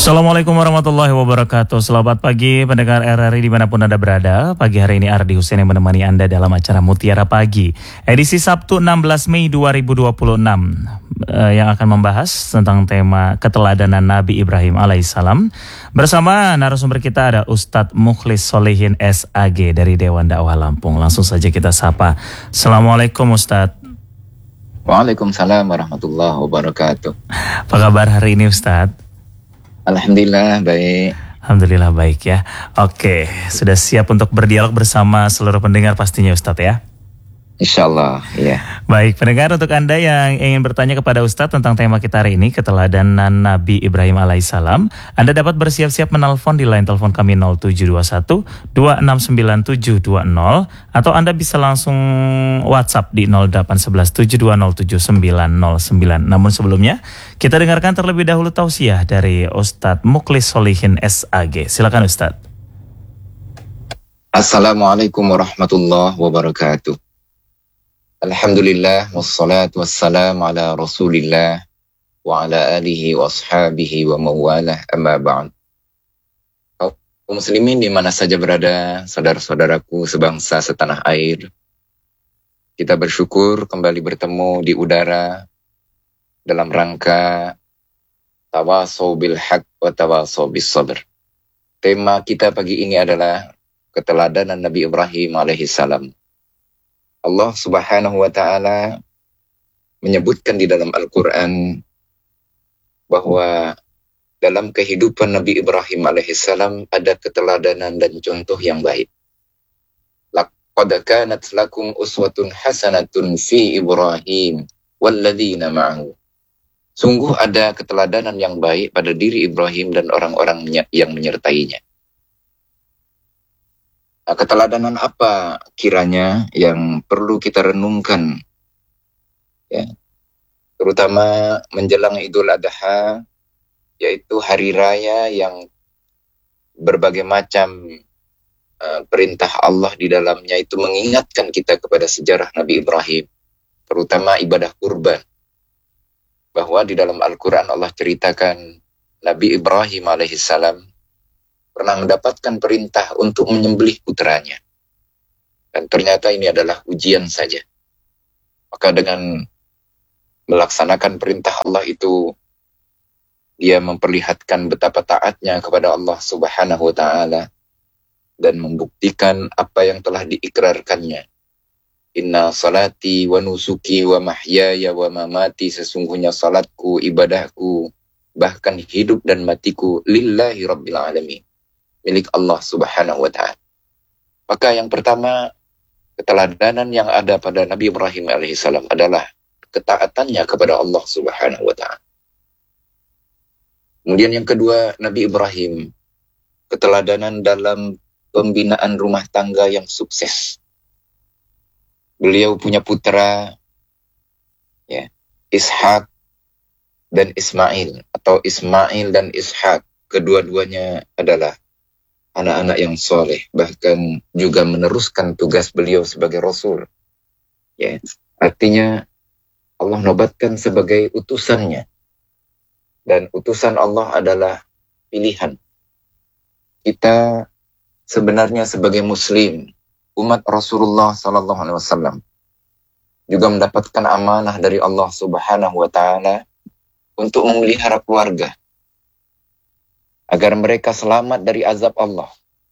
Assalamualaikum warahmatullahi wabarakatuh. Selamat pagi pendengar RRI dimanapun Anda berada. Pagi hari ini Ardi Hussein yang menemani Anda dalam acara Mutiara Pagi edisi Sabtu 16 Mei 2026 yang akan membahas tentang tema keteladanan Nabi Ibrahim alaihissalam. Bersama narasumber kita ada Ustadz Mukhlis Solihin SAG dari Dewan Dakwah Lampung. Langsung saja kita sapa. Assalamualaikum Ustadz. Waalaikumsalam warahmatullahi wabarakatuh. Apa kabar hari ini Ustadz? Alhamdulillah baik. Alhamdulillah baik ya. Oke, sudah siap untuk berdialog bersama seluruh pendengar pastinya Ustadz ya? Insyaallah, ya. Baik, pendengar, untuk Anda yang ingin bertanya kepada Ustadz tentang tema kita hari ini, keteladanan Nabi Ibrahim alaihissalam, Anda dapat bersiap-siap menelpon di line telepon kami 0721 269720 atau Anda bisa langsung WhatsApp di 0811 7207 909. Namun sebelumnya, kita dengarkan terlebih dahulu tausiah dari Ustadz Mukhlis Solihin SAG. Silakan Ustadz. Assalamualaikum warahmatullahi wabarakatuh. Alhamdulillah, wassalatu wassalamu ala rasulillah wa ala alihi wa ashabihi wa mawalah, amma ba'd. Kaum muslimin di mana saja berada, saudara-saudaraku sebangsa setanah air, kita bersyukur kembali bertemu di udara dalam rangka tawasau bil haq wa tawasau bis sabr. Tema kita pagi ini adalah keteladanan Nabi Ibrahim alaihissalam. Allah Subhanahu wa ta'ala menyebutkan di dalam Al-Quran bahwa dalam kehidupan Nabi Ibrahim alaihissalam ada keteladanan dan contoh yang baik. Laqad kanat lakum uswatun hasanatun fi Ibrahim walladzina ma'ahu. Sungguh ada keteladanan yang baik pada diri Ibrahim dan orang-orang yang menyertainya. Keteladanan apa kiranya yang perlu kita renungkan, ya, terutama menjelang Idul Adha, yaitu hari raya yang berbagai macam perintah Allah di dalamnya itu mengingatkan kita kepada sejarah Nabi Ibrahim, terutama ibadah kurban. Bahwa di dalam Al-Quran Allah ceritakan Nabi Ibrahim alaihissalam pernah mendapatkan perintah untuk menyembelih putranya. Dan ternyata ini adalah ujian saja. Maka dengan melaksanakan perintah Allah itu, dia memperlihatkan betapa taatnya kepada Allah Subhanahu wa ta'ala dan membuktikan apa yang telah diikrarkannya. Inna salati wa nusuki wa mahyaya wa mamati, sesungguhnya salatku, ibadahku, bahkan hidup dan matiku lillahi rabbil alamin, milik Allah Subhanahu wa ta'ala. Maka yang pertama, keteladanan yang ada pada Nabi Ibrahim alaihissalam adalah ketaatannya kepada Allah Subhanahu wa ta'ala. Kemudian yang kedua, Nabi Ibrahim keteladanan dalam pembinaan rumah tangga yang sukses. Beliau punya putra, ya, Ishak dan Ismail, atau Ismail dan Ishak. Kedua-duanya adalah anak-anak yang soleh, bahkan juga meneruskan tugas beliau sebagai Rasul. Ya, artinya Allah nobatkan sebagai utusannya. Dan utusan Allah adalah pilihan. Kita sebenarnya sebagai Muslim, umat Rasulullah SAW, juga mendapatkan amanah dari Allah Subhanahu wa ta'ala untuk memelihara keluarga, agar mereka selamat dari azab Allah.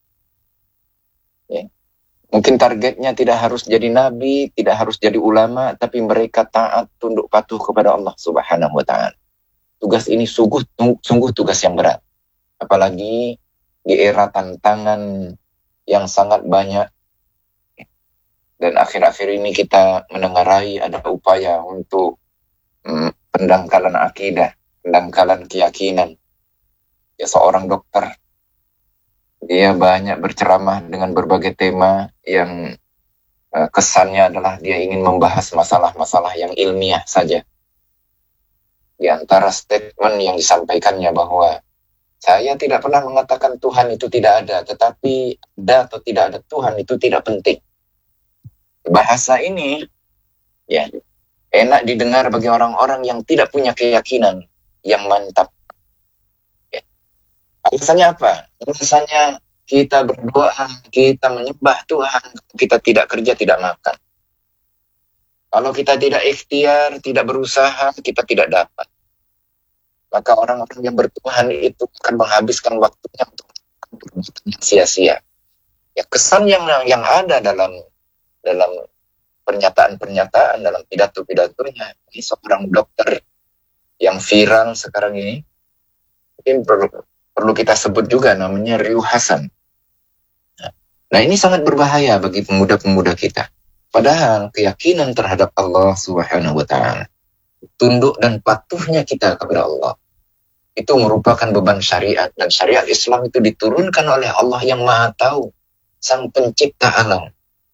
Ya. Mungkin targetnya tidak harus jadi nabi, tidak harus jadi ulama, tapi mereka taat, tunduk patuh kepada Allah Subhanahu wa ta'ala. Tugas ini sungguh tugas yang berat. Apalagi di era tantangan yang sangat banyak. Dan akhir-akhir ini kita menengarai ada upaya untuk pendangkalan akidah, pendangkalan keyakinan. Ya, seorang dokter, dia banyak berceramah dengan berbagai tema yang kesannya adalah dia ingin membahas masalah-masalah yang ilmiah saja. Di antara statement yang disampaikannya bahwa saya tidak pernah mengatakan Tuhan itu tidak ada, tetapi ada atau tidak ada Tuhan itu tidak penting. Bahasa ini ya enak didengar bagi orang-orang yang tidak punya keyakinan yang mantap. Ya. Alasannya apa? Alasannya kita berdoa, kita menyembah Tuhan, kita tidak kerja, tidak makan. Kalau kita tidak ikhtiar, tidak berusaha, kita tidak dapat. Maka orang-orang yang bertuhan itu akan menghabiskan waktunya untuk sia-sia. Ya, kesan yang ada dalam pernyataan-pernyataan, dalam pidato-pidatonya, ini seorang dokter yang viral sekarang ini, mungkin perlu kita sebut juga namanya Ryu Hasan. Nah, ini sangat berbahaya bagi pemuda-pemuda kita. Padahal keyakinan terhadap Allah Subhanahu wa taala, tunduk dan patuhnya kita kepada Allah, itu merupakan beban syariat, dan syariat Islam itu diturunkan oleh Allah yang Maha Tahu, Sang Pencipta alam.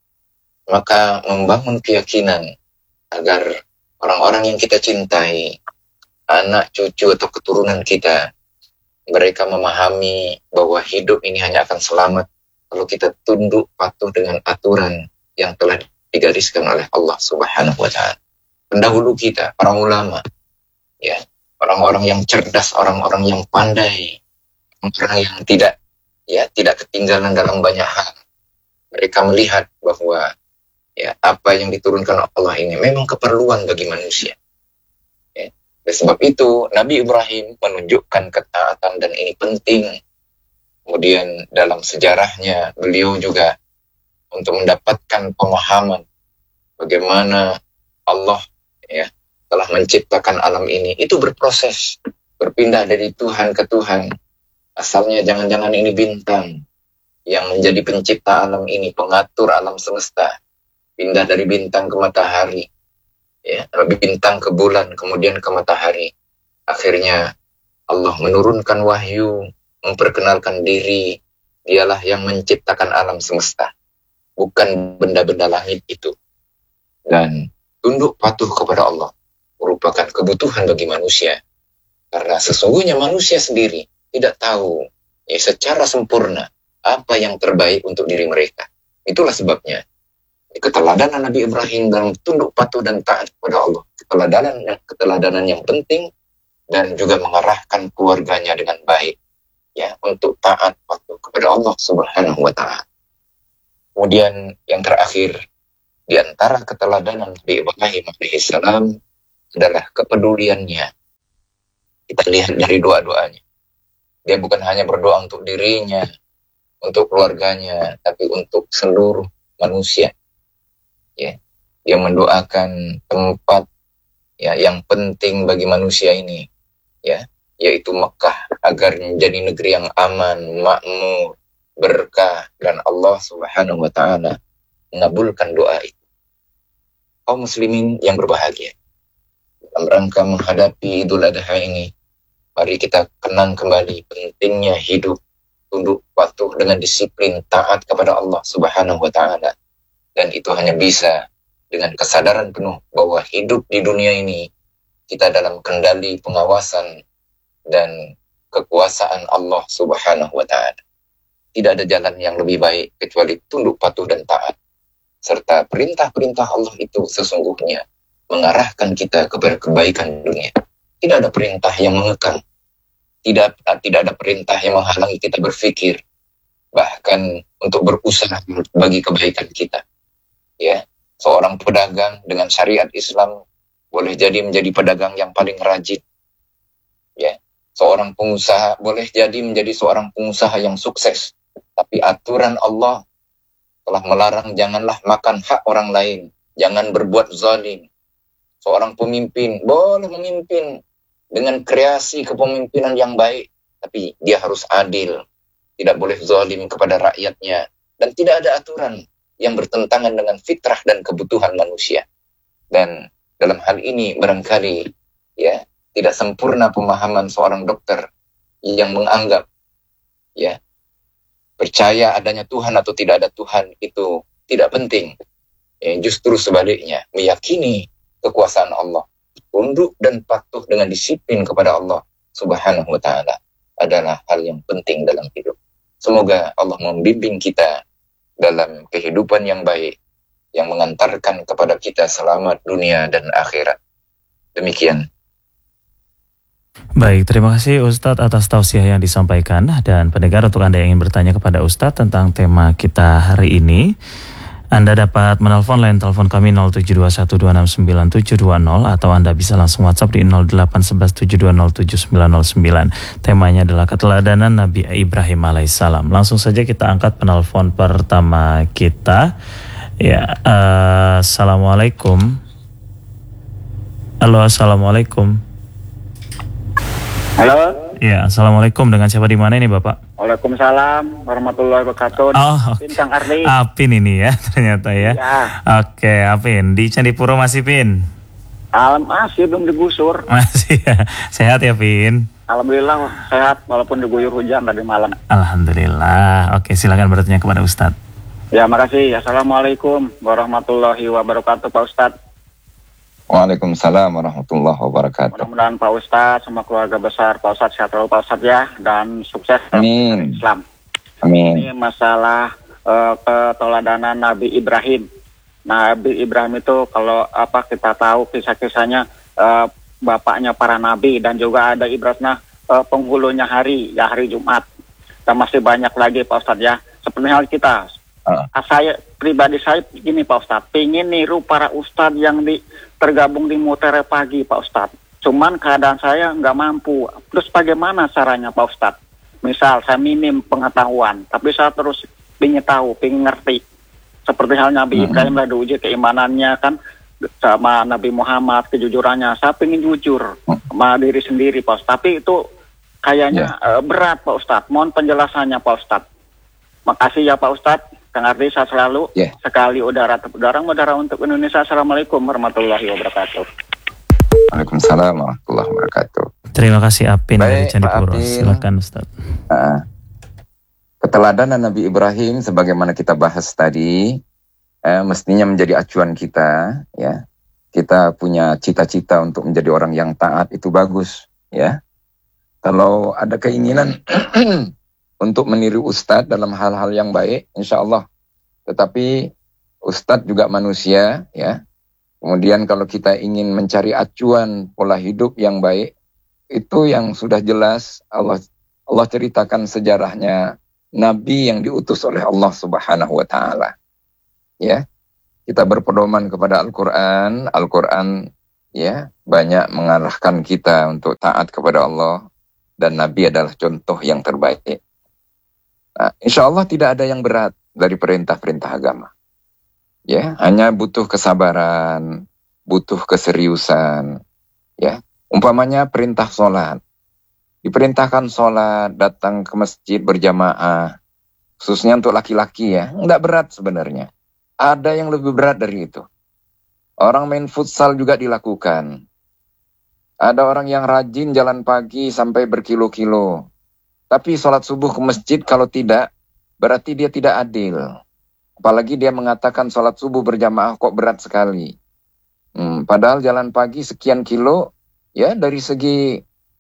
Maka membangun keyakinan agar orang-orang yang kita cintai, anak, cucu, atau keturunan kita, mereka memahami bahwa hidup ini hanya akan selamat kalau kita tunduk patuh dengan aturan yang telah digariskan oleh Allah Subhanahu wa taala. Pendahulu kita, para ulama, ya, orang-orang yang cerdas, orang-orang yang pandai, orang yang tidak ketinggalan dalam banyak hal. Mereka melihat bahwa ya, apa yang diturunkan Allah ini memang keperluan bagi manusia. Ya. Oleh sebab itu, Nabi Ibrahim menunjukkan ketaatan, dan ini penting. Kemudian dalam sejarahnya, beliau juga untuk mendapatkan pemahaman bagaimana Allah ya telah menciptakan alam ini, itu berproses, berpindah dari Tuhan ke Tuhan. Asalnya jangan-jangan ini bintang yang menjadi pencipta alam ini, pengatur alam semesta. Pindah dari bintang ke matahari, ya, bintang ke bulan, kemudian ke matahari. Akhirnya Allah menurunkan wahyu, memperkenalkan diri, dialah yang menciptakan alam semesta, bukan benda-benda langit itu. Dan tunduk patuh kepada Allah merupakan kebutuhan bagi manusia, karena sesungguhnya manusia sendiri tidak tahu ya, secara sempurna apa yang terbaik untuk diri mereka. Itulah sebabnya keteladanan Nabi Ibrahim dalam tunduk patuh dan taat kepada Allah, keteladanan yang penting, dan juga mengarahkan keluarganya dengan baik ya untuk taat patuh kepada Allah Subhanahu wa taala. Kemudian yang terakhir di antara keteladanan Nabi Ibrahim alaihissalam adalah kepeduliannya. Kita lihat dari doa-doanya. Dia bukan hanya berdoa untuk dirinya, untuk keluarganya, tapi untuk seluruh manusia. Ya, dia mendoakan tempat ya yang penting bagi manusia ini, ya, yaitu Mekah, agar menjadi negeri yang aman, makmur, berkah, dan Allah Subhanahu wa taala mengabulkan doa itu. Kaum muslimin yang berbahagia, dalam rangka menghadapi Idul Adha ini, mari kita kenang kembali pentingnya hidup tunduk patuh dengan disiplin taat kepada Allah Subhanahu wa taala. Dan itu hanya bisa dengan kesadaran penuh bahwa hidup di dunia ini kita dalam kendali pengawasan dan kekuasaan Allah Subhanahu wa taala. Tidak ada jalan yang lebih baik kecuali tunduk patuh dan taat, serta perintah-perintah Allah itu sesungguhnya mengarahkan kita kepada kebaikan dunia. Tidak ada perintah yang mengekang, tidak ada perintah yang menghalangi kita berpikir, bahkan untuk berusaha bagi kebaikan kita. Ya, seorang pedagang dengan syariat Islam boleh jadi menjadi pedagang yang paling rajin. Ya, seorang pengusaha boleh jadi menjadi seorang pengusaha yang sukses. Tapi aturan Allah telah melarang janganlah makan hak orang lain, jangan berbuat zalim. Seorang pemimpin boleh memimpin dengan kreasi kepemimpinan yang baik, tapi dia harus adil, tidak boleh zalim kepada rakyatnya, dan tidak ada aturan yang bertentangan dengan fitrah dan kebutuhan manusia. Dan dalam hal ini barangkali ya tidak sempurna pemahaman seorang dokter yang menganggap ya percaya adanya Tuhan atau tidak ada Tuhan itu tidak penting. Ya, justru sebaliknya, meyakini kekuasaan Allah, tunduk dan patuh dengan disiplin kepada Allah Subhanahu wa taala adalah hal yang penting dalam hidup. Semoga Allah membimbing kita dalam kehidupan yang baik, yang mengantarkan kepada kita selamat dunia dan akhirat. Demikian. Baik, terima kasih Ustadz atas tausiah yang disampaikan. Dan pendengar, untuk Anda yang ingin bertanya kepada Ustadz tentang tema kita hari ini, Anda dapat menelpon line telepon kami 0721269720, atau Anda bisa langsung WhatsApp di 081172079909. Temanya adalah keteladanan Nabi Ibrahim alaihissalam. Langsung saja kita angkat penelpon pertama kita. Ya, assalamualaikum. Halo, assalamualaikum. Halo. Ya, assalamualaikum. Dengan siapa di mana ini, Bapak? Waalaikumsalam warahmatullahi wabarakatuh. Oh, Pin Kang Ardi. Apin ini ya, ternyata ya. Ya. Oke, Apin. Di Candipuro masih, Pin? Masih belum digusur. Masih ya. Sehat ya, Pin? Alhamdulillah sehat walaupun diguyur hujan tadi malam. Alhamdulillah. Oke, silakan bertanya kepada Ustadz. Ya, makasih. Assalamualaikum warahmatullahi wabarakatuh, Pak Ustadz. Waalaikumsalam warahmatullahi wabarakatuh. Mudah-mudahan Pak Ustadz sama keluarga besar Pak Ustadz sehat selalu Pak Ustadz ya, dan sukses Amin. Islam. Amin. Ini masalah keteladanan Nabi Ibrahim. Nabi Ibrahim itu kalau kita tahu kisah-kisahnya, bapaknya para nabi, dan juga ada ibaratnya penghulunya hari Jumat. Dan masih banyak lagi Pak Ustadz ya. Seperti hal kita. Saya pribadi gini Pak Ustadz, pingin niru para Ustadz yang tergabung di Mutiara Pagi Pak Ustadz. Cuman keadaan saya nggak mampu. Terus bagaimana caranya Pak Ustadz? Misal saya minim pengetahuan, tapi saya terus pingin tahu, pingin ngerti. Seperti halnya Nabi Ibrahim lah, diuji keimanannya kan sama Nabi Muhammad, kejujurannya. Saya pingin jujur sama diri sendiri Pak Ustadz. Tapi itu kayaknya berat Pak Ustadz. Mohon penjelasannya Pak Ustadz. Makasih ya Pak Ustadz. Kang Ardi, saya selalu sekali udara untuk Indonesia. Assalamualaikum warahmatullahi wabarakatuh. Waalaikumsalam warahmatullahi wabarakatuh. Terima kasih Apin dari Baik, Candipuro. Pak Apin. Silakan Ustaz. Keteladanan Nabi Ibrahim sebagaimana kita bahas tadi, mestinya menjadi acuan kita, ya. Kita punya cita-cita untuk menjadi orang yang taat, itu bagus, ya. Kalau ada keinginan untuk meniru Ustadz dalam hal-hal yang baik, insya Allah. Tetapi Ustadz juga manusia, ya. Kemudian kalau kita ingin mencari acuan pola hidup yang baik, itu yang sudah jelas Allah ceritakan sejarahnya Nabi yang diutus oleh Allah Subhanahu wa Ta'ala. Ya, kita berpedoman kepada Al-Quran. Al-Quran ya banyak mengarahkan kita untuk taat kepada Allah, dan Nabi adalah contoh yang terbaik. Nah, insya Allah tidak ada yang berat dari perintah-perintah agama. Ya, hanya butuh kesabaran, butuh keseriusan. Ya, umpamanya perintah sholat. Diperintahkan sholat, datang ke masjid berjamaah, khususnya untuk laki-laki ya, nggak berat sebenarnya. Ada yang lebih berat dari itu. Orang main futsal juga dilakukan. Ada orang yang rajin jalan pagi sampai berkilo-kilo. Tapi sholat subuh ke masjid kalau tidak, berarti dia tidak adil. Apalagi dia mengatakan sholat subuh berjamaah kok berat sekali. Padahal jalan pagi sekian kilo, ya dari segi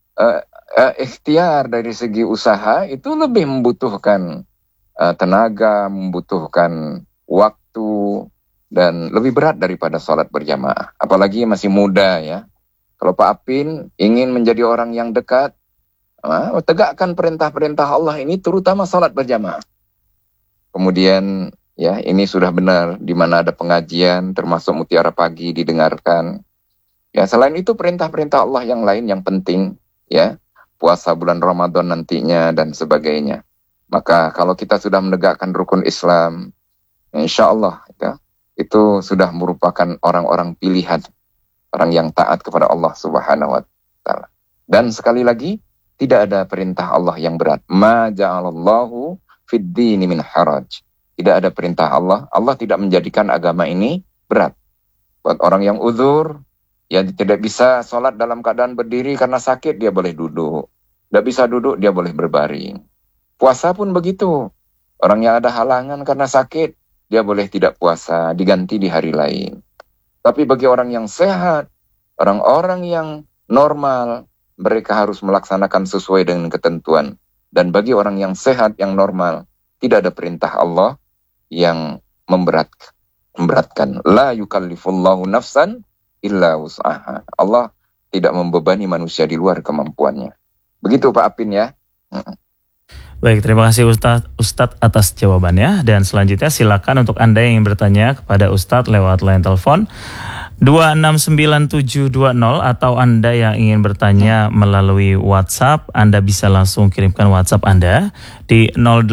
ikhtiar, dari segi usaha, itu lebih membutuhkan tenaga, membutuhkan waktu, dan lebih berat daripada sholat berjamaah. Apalagi masih muda ya. Kalau Pak Apin ingin menjadi orang yang dekat, tegakkan perintah-perintah Allah ini, terutama salat berjamaah. Kemudian ya ini sudah benar, di mana ada pengajian termasuk Mutiara Pagi didengarkan. Ya, selain itu perintah-perintah Allah yang lain yang penting, ya, puasa bulan Ramadan nantinya dan sebagainya. Maka kalau kita sudah menegakkan rukun Islam, insya Allah ya, itu sudah merupakan orang-orang pilihan, orang yang taat kepada Allah Subhanahu wa Ta'ala. Dan sekali lagi, tidak ada perintah Allah yang berat. Ma ja'alallahu fid dini min haraj. Tidak ada perintah Allah. Allah tidak menjadikan agama ini berat. Buat orang yang uzur, ya tidak bisa sholat dalam keadaan berdiri karena sakit, dia boleh duduk. Tidak bisa duduk, dia boleh berbaring. Puasa pun begitu. Orang yang ada halangan karena sakit, dia boleh tidak puasa, diganti di hari lain. Tapi bagi orang yang sehat, orang-orang yang normal, mereka harus melaksanakan sesuai dengan ketentuan. Dan bagi orang yang sehat, yang normal, tidak ada perintah Allah yang memberatkan. La yukallifullahu nafsan illa wus'aha. Allah tidak membebani manusia di luar kemampuannya. Begitu Pak Apin ya. Baik, terima kasih Ustadz atas jawabannya. Dan selanjutnya silakan untuk Anda yang ingin bertanya kepada Ustadz lewat line telepon 269720, atau Anda yang ingin bertanya melalui WhatsApp, Anda bisa langsung kirimkan WhatsApp Anda di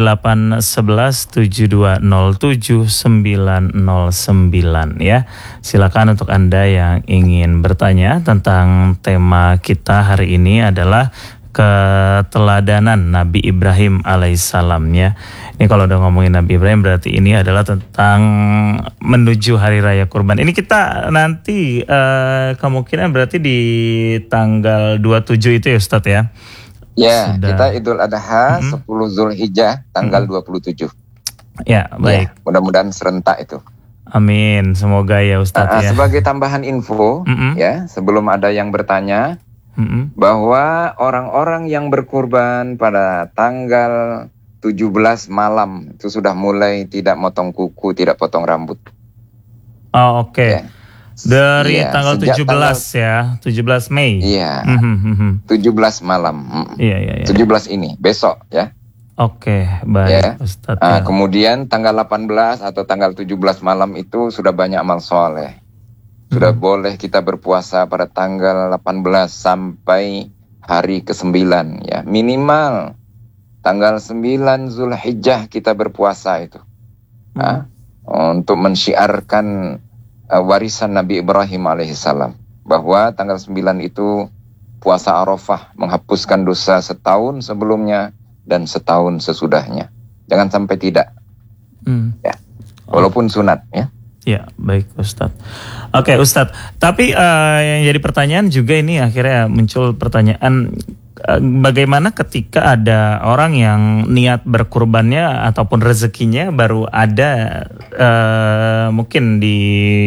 0811720799 ya. Silakan untuk Anda yang ingin bertanya tentang tema kita hari ini adalah keteladanan Nabi Ibrahim alaihissalam ya. Ini kalau udah ngomongin Nabi Ibrahim berarti ini adalah tentang menuju hari raya kurban. Ini kita nanti kemungkinan berarti di tanggal 27 itu ya Ustadz ya? Ya, kita Idul Adha 10 Zulhijjah tanggal 27. Ya, baik. Ya, mudah-mudahan serentak itu. Amin, semoga ya Ustadz ya. Sebagai tambahan info ya, sebelum ada yang bertanya, bahwa orang-orang yang berkurban pada tanggal 17 malam itu sudah mulai tidak motong kuku, tidak potong rambut. Oh, oke. Ya. Dari tanggal 17 ya, 17 Mei. Iya. 17 malam. Iya. 17 ini, besok ya. Oke, baik ya. Ustadz. Ya. Kemudian tanggal 18 atau tanggal 17 malam itu sudah banyak amal soleh. Sudah boleh kita berpuasa pada tanggal 18 sampai hari ke-9 ya. Minimal tanggal 9 Zulhijjah kita berpuasa itu. Untuk mensyiarkan warisan Nabi Ibrahim alaihissalam. Bahwa tanggal 9 itu puasa Arafah, menghapuskan dosa setahun sebelumnya dan setahun sesudahnya. Jangan sampai tidak. Ya. Walaupun sunat ya. Ya, baik Ustadz. Oke Ustadz, tapi yang jadi pertanyaan juga ini akhirnya muncul pertanyaan, bagaimana ketika ada orang yang niat berkurbannya ataupun rezekinya baru ada mungkin di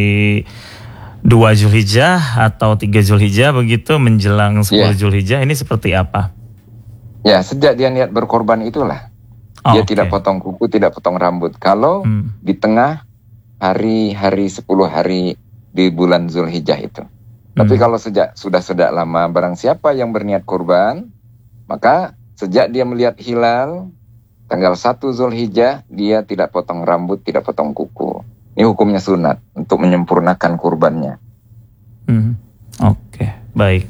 2 Zulhijjah atau 3 Zulhijjah begitu menjelang 10 Zulhijjah, ini seperti apa? Ya, sejak dia niat berkorban itulah. Dia tidak potong kuku, tidak potong rambut. Kalau di tengah hari-hari 10 hari di bulan Zulhijjah itu. Tapi kalau sudah lama, barang siapa yang berniat kurban, maka sejak dia melihat hilal tanggal 1 Zulhijjah, dia tidak potong rambut, tidak potong kuku. Ini hukumnya sunat untuk menyempurnakan kurbannya. Oke, baik.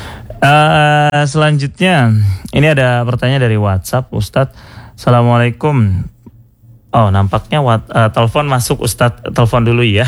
Selanjutnya, ini ada pertanyaan dari WhatsApp, Ustadz. Assalamualaikum. Oh, nampaknya telepon masuk, Ustadz. Telepon dulu ya.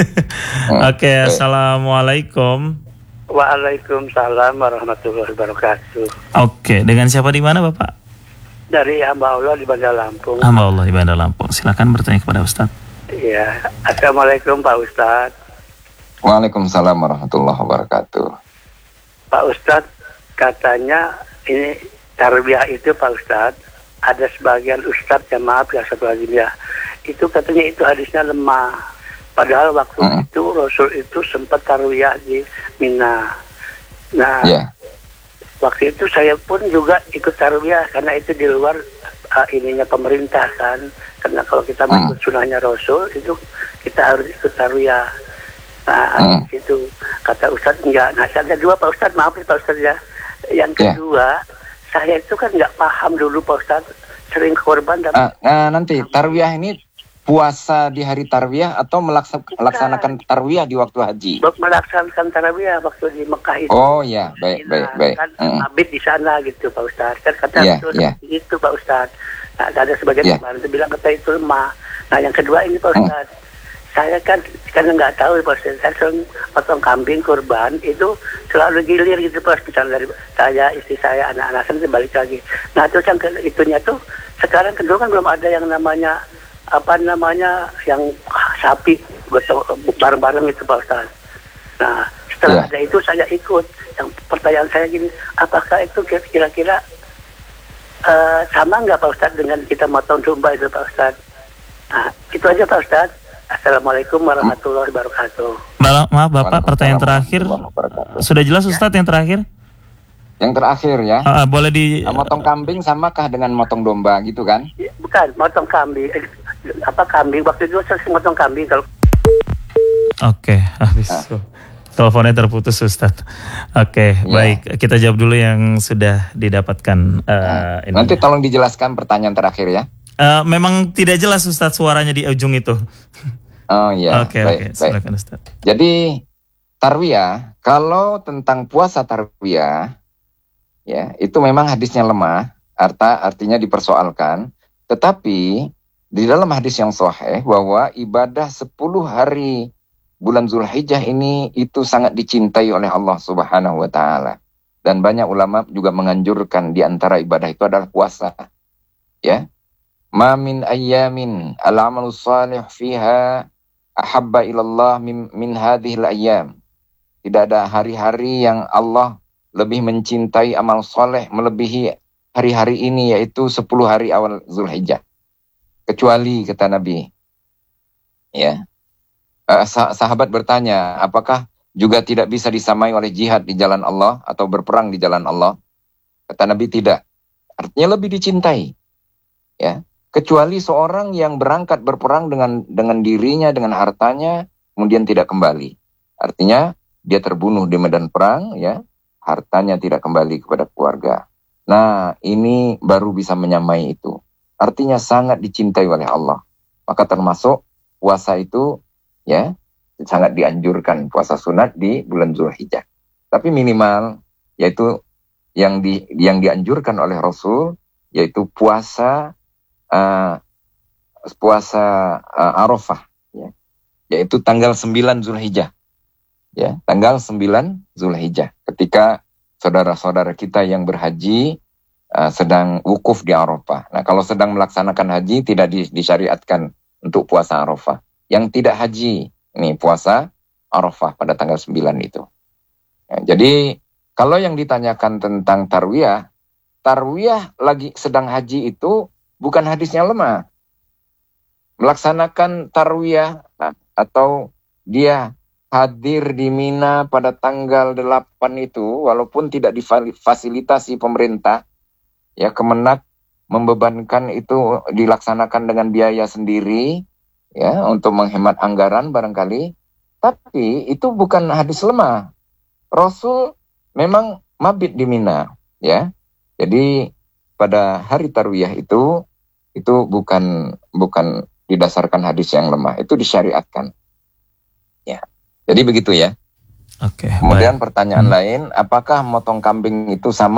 Oke, Assalamualaikum. Waalaikumsalam warahmatullahi wabarakatuh. Oke, dengan siapa di mana Bapak? Dari hamba Allah di Bandar Lampung. Hamba Allah di Bandar Lampung. Silakan bertanya kepada Ustadz. Iya, Assalamualaikum Pak Ustadz. Waalaikumsalam warahmatullahi wabarakatuh. Pak Ustadz, katanya ini tarbiyah itu Pak Ustadz, ada sebagian ustadz yang maaf ya satu lagi ya, itu katanya itu hadisnya lemah. Padahal waktu itu Rasul itu sempat tarwiyah di Mina. Nah, waktu itu saya pun juga ikut tarwiyah karena itu di luar ininya pemerintah kan. Karena kalau kita mengikut sunahnya Rasul itu kita harus ikut tarwiyah. Nah, itu kata Ustadz enggak. Nah, ada dua Pak Ustadz, maaf ya Pak Ustadz ya. Yang kedua, saya itu kan nggak paham dulu Pak Ustadz, sering korban. Nanti tarwiyah ini puasa di hari tarwiyah atau melaksanakan tarwiyah di waktu haji? Melaksanakan tarwiyah waktu di Mekah itu. Oh ya, baik. Kan mabit di sana gitu Pak Ustadz. Kan kata itu Pak Ustadz. Nah, ada sebagian kemarin itu bilang kata itu lemah. Nah, yang kedua ini Pak Ustadz, saya kan karena nggak tahu Pak Ustadz, saya sering potong kambing kurban itu selalu gilir gitu Pak, misalnya dari saya, istri saya, anak-anak saya balik lagi. Nah terus yang itunya tuh sekarang kedua kan belum ada yang namanya yang sapi bareng-bareng itu Pak Ustadz. Nah setelah ada itu saya ikut. Yang pertanyaan saya gini, apakah itu kira-kira sama nggak Pak Ustadz dengan kita motong domba itu Pak Ustadz? Nah itu aja Pak Ustadz. Assalamualaikum warahmatullahi wabarakatuh. Maaf Bapak, pertanyaan terakhir. Sudah jelas Ustadz yang terakhir? Yang terakhir ya. Boleh motong kambing samakah dengan motong domba gitu kan? Bukan, motong kambing. Kambing waktu itu saya motong kambing kalau. Oke, habis. Teleponnya terputus Ustadz. Oke, baik. Kita jawab dulu yang sudah didapatkan. Nanti tolong dijelaskan pertanyaan terakhir ya. Memang tidak jelas Ustadz suaranya di ujung itu. Oh iya. Oke. Silakan Ustadz. Jadi tarwiyah, kalau tentang puasa tarwiyah, ya itu memang hadisnya lemah, artinya dipersoalkan. Tetapi di dalam hadis yang sahih bahwa ibadah 10 hari bulan Zulhijjah ini itu sangat dicintai oleh Allah Subhanahu wa taala. Dan banyak ulama juga menganjurkan di antara ibadah itu adalah puasa. Ya. Ma min ayyamin al-amalu salih fiha ahabba ilallah min hadhil ayyam. Tidak ada hari-hari yang Allah lebih mencintai amal saleh melebihi hari-hari ini, yaitu 10 hari awal Zulhijjah. Kecuali kata Nabi. Ya. Sahabat bertanya, apakah juga tidak bisa disamai oleh jihad di jalan Allah atau berperang di jalan Allah? Kata Nabi tidak. Artinya lebih dicintai. Ya, kecuali seorang yang berangkat berperang dengan dirinya, dengan hartanya, kemudian tidak kembali. Artinya dia terbunuh di medan perang, ya, hartanya tidak kembali kepada keluarga. Nah, ini baru bisa menyamai itu. Artinya sangat dicintai oleh Allah. Maka termasuk puasa itu, ya, sangat dianjurkan puasa sunat di bulan Zulhijjah. Tapi minimal yaitu yang dianjurkan oleh Rasul, yaitu puasa Arafah, ya, yaitu tanggal 9 Zulhijjah. Ya, tanggal 9 Zulhijjah ketika saudara-saudara kita yang berhaji sedang wukuf di Arafah. Nah, kalau sedang melaksanakan haji tidak disyariatkan untuk puasa Arafah. Yang tidak haji, ini puasa Arafah pada tanggal 9 itu. Ya, jadi kalau yang ditanyakan tentang tarwiyah lagi sedang haji itu bukan hadisnya lemah. Melaksanakan tarwiyah atau dia hadir di Mina pada tanggal 8 itu, walaupun tidak difasilitasi pemerintah, ya Kemenak membebankan itu dilaksanakan dengan biaya sendiri, ya, untuk menghemat anggaran barangkali, tapi itu bukan hadis lemah. Rasul memang mabit di Mina, ya. Jadi pada hari tarwiyah itu bukan didasarkan hadis yang lemah, itu disyariatkan. Ya. Jadi begitu ya. Oke. Kemudian pertanyaan lain, apakah motong kambing itu sama